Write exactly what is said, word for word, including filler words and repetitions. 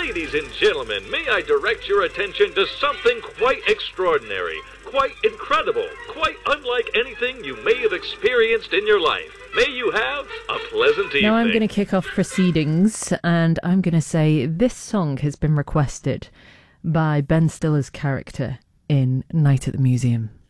Ladies and gentlemen, may I direct your attention to something quite extraordinary, quite incredible, quite unlike anything you may have experienced in your life. May you have a pleasant evening. Now I'm going to kick off proceedings, and I'm going to say this song has been requested by Ben Stiller's character in Night at the Museum.